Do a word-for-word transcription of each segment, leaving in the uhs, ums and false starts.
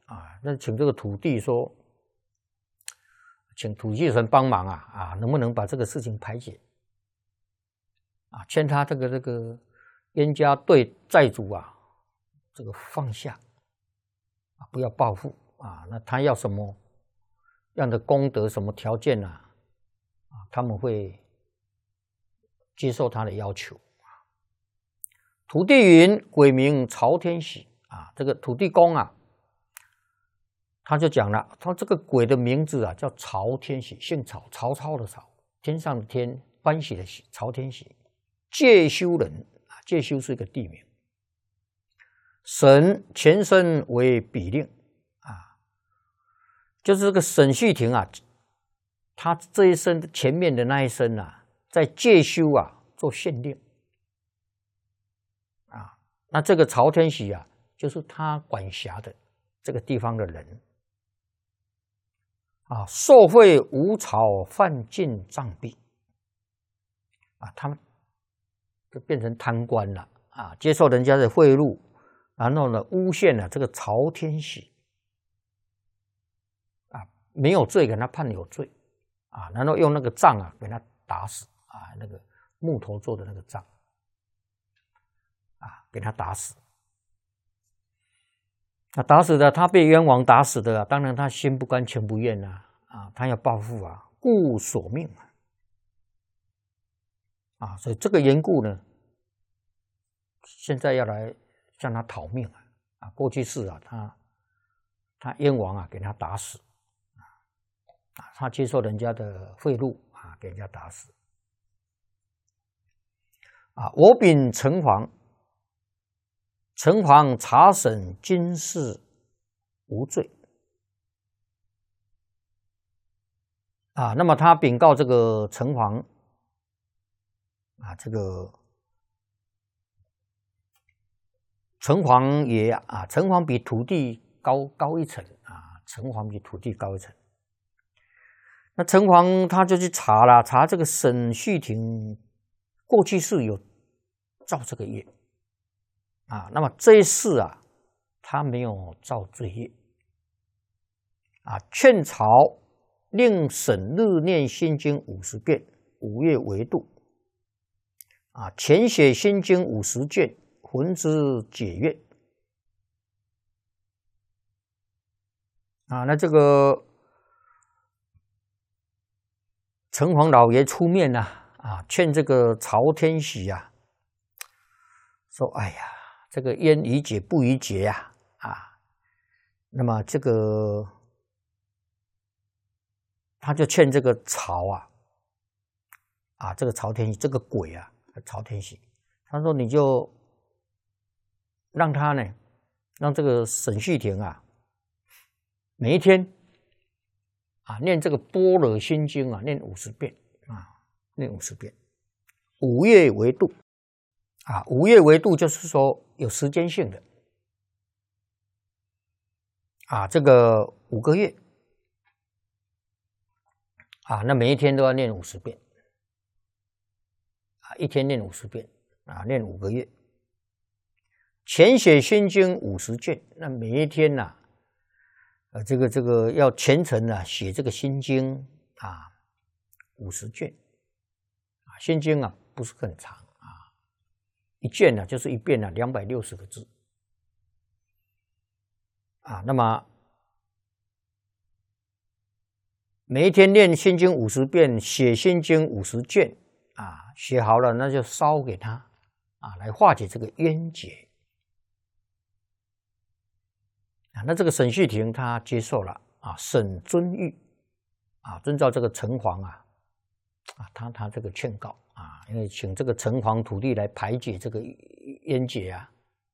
啊，那请这个土地说，请土地神帮忙啊啊，能不能把这个事情排解？啊，劝他这个这个冤家对债主啊，这个放下啊，不要报复啊。那他要什么样的功德、什么条件啊？啊，他们会接受他的要求。土地云：鬼名曹天喜啊，这个土地公啊，他就讲了，他这个鬼的名字啊叫曹天喜，姓曹，曹操的曹，天上的天，欢喜的喜，曹天喜。介休人啊，介休是一个地名。沈前身为比令啊，就是这个沈续庭啊，他这一生前面的那一生啊，在介休啊做县令啊，那这个曹天喜啊，就是他管辖的这个地方的人啊，受贿无草犯尽杖毙啊，他们就变成贪官了啊，接受人家的贿赂，然后呢诬陷了这个曹天喜啊，没有罪给他判有罪啊，然后用那个杖啊给他打死啊，那个木头做的那个杖啊，给他打死。那打死的他被冤枉打死的、啊，当然他心不甘情不愿啊，啊，他要报复啊，故索命啊。啊，所以这个缘故呢，现在要来向他讨命啊！啊，过去世啊，他他冤枉啊，给他打死啊，他接受人家的贿赂啊，给人家打死啊。我禀城隍，城隍查审今事无罪啊。那么他禀告这个城隍。啊，这个城隍爷啊，城隍比土地高高一层啊，城隍比土地高一层。那城隍他就去查了，查这个沈续庭过去是有造这个业啊，那么这一世啊，他没有造罪业啊，劝朝令沈日念心经五十遍，五月为度。啊，前写心经五十卷，魂之解怨。啊，那这个城隍老爷出面呐、啊，啊，劝这个曹天喜啊，说：“哎呀，这个冤宜解不宜结呀，啊，那么这个他就劝这个曹啊，啊，这个曹天喜这个鬼啊。”曹天喜，他说：“你就让他呢，让这个沈续庭啊，每一天啊念这个般若心经啊，念五十遍啊，念五十遍，五月为度啊，五月为度就是说有时间性的啊，这个五个月啊，那每一天都要念五十遍。”啊，一天念五十遍啊，念五个月。前写心经五十卷，那每一天呐、啊，呃，这个这个要虔诚啊，写这个心经啊，五十卷啊，心经啊不是很长啊，一卷呢、啊、就是一遍呢、啊，两百六十个字啊。那么每一天念心经五十遍，写心经五十卷。啊，写好了，那就烧给他啊，来化解这个冤结啊。那这个沈续庭他接受了啊，沈遵谕啊，遵照这个城隍啊啊，他他这个劝告啊，因为请这个城隍土地来排解这个冤结啊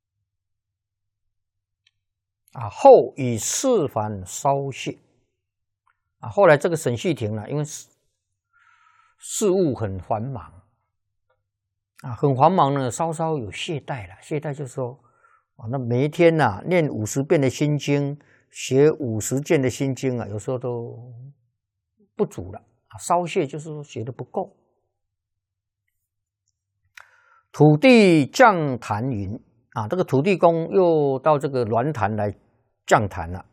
啊，后以四幡烧谢啊。后来这个沈续庭呢，因为是事务很繁忙啊，很繁忙呢，稍稍有懈怠了。懈怠就是说，啊，那每一天呐、啊，念五十遍的心经，写五十卷的心经啊，有时候都不足了啊。稍懈就是说写的不够。土地降坛云啊，这个土地公又到这个鸾坛来降坛了